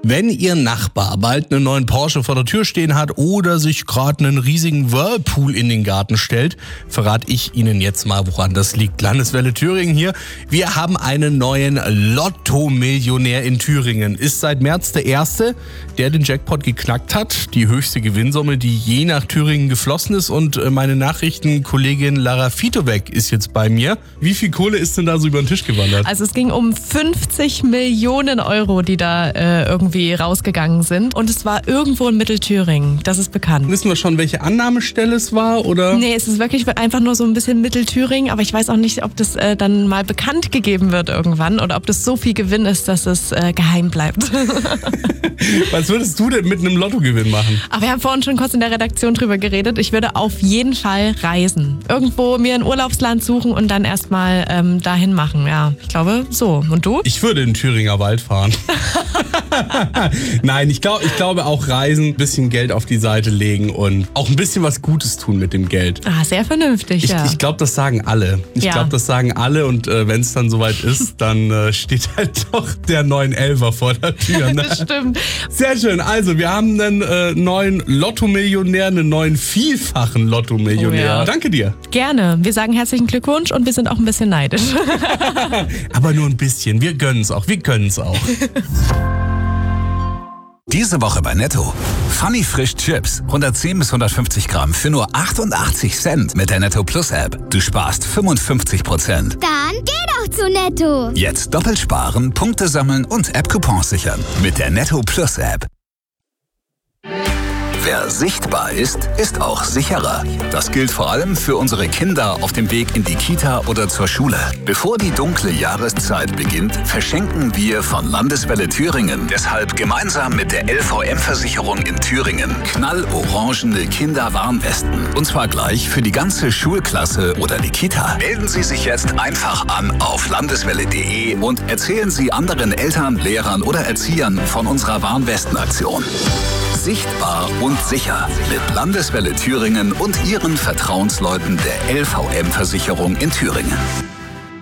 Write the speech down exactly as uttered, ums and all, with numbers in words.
Wenn Ihr Nachbar bald einen neuen Porsche vor der Tür stehen hat oder sich gerade einen riesigen Whirlpool in den Garten stellt, verrate ich Ihnen jetzt mal, woran das liegt. Landeswelle Thüringen hier. Wir haben einen neuen Lotto-Millionär in Thüringen. Ist seit März der Erste, der den Jackpot geknackt hat. Die höchste Gewinnsumme, die je nach Thüringen geflossen ist. Und meine Nachrichtenkollegin Lara Fitowek ist jetzt bei mir. Wie viel Kohle ist denn da so über den Tisch gewandert? Also es ging um fünfzig Millionen Euro, die da äh, irgendwie rausgegangen sind. Und es war irgendwo in Mittelthüringen. Das ist bekannt. Wissen wir schon, welche Annahmestelle es war, oder? Nee, es ist wirklich einfach nur so ein bisschen Mittelthüringen. Aber ich weiß auch nicht, ob das äh, dann mal bekannt gegeben wird irgendwann oder ob das so viel Gewinn ist, dass es äh, geheim bleibt. Was würdest du denn mit einem Lottogewinn machen? Ach, wir haben vorhin schon kurz in der Redaktion drüber geredet. Ich würde auf jeden Fall reisen. Irgendwo mir ein Urlaubsland suchen und dann erstmal ähm, dahin machen. Ja, ich glaube so. Und du? Ich würde in den Thüringer Wald fahren. Nein, ich, glaub, ich glaube auch reisen, ein bisschen Geld auf die Seite legen und auch ein bisschen was Gutes tun mit dem Geld. Ah, sehr vernünftig, ich, ja. Ich glaube, das sagen alle. Ich ja. glaube, das sagen alle und äh, wenn es dann soweit ist, dann äh, steht halt doch der neun elfer vor der Tür. Ne? Das stimmt. Sehr schön. Also, wir haben einen äh, neuen Lotto-Millionär, einen neuen vielfachen Lotto-Millionär. Oh ja. Danke dir. Gerne. Wir sagen herzlichen Glückwunsch und wir sind auch ein bisschen neidisch. Aber nur ein bisschen. Wir gönnen es auch. Wir können es auch. Diese Woche bei Netto. Funny Frisch Chips. hundertzehn bis hundertfünfzig Gramm für nur achtundachtzig Cent mit der Netto Plus App. Du sparst fünfundfünfzig Prozent. Dann geh doch zu Netto. Jetzt doppelt sparen, Punkte sammeln und App-Coupons sichern. Mit der Netto Plus App. Wer sichtbar ist, ist auch sicherer. Das gilt vor allem für unsere Kinder auf dem Weg in die Kita oder zur Schule. Bevor die dunkle Jahreszeit beginnt, verschenken wir von Landeswelle Thüringen deshalb gemeinsam mit der L V M-Versicherung in Thüringen knallorangene Kinderwarnwesten. Und zwar gleich für die ganze Schulklasse oder die Kita. Melden Sie sich jetzt einfach an auf landeswelle punkt de und erzählen Sie anderen Eltern, Lehrern oder Erziehern von unserer Warnwestenaktion. Sichtbar und sicher mit Landeswelle Thüringen und ihren Vertrauensleuten der L V M-Versicherung in Thüringen.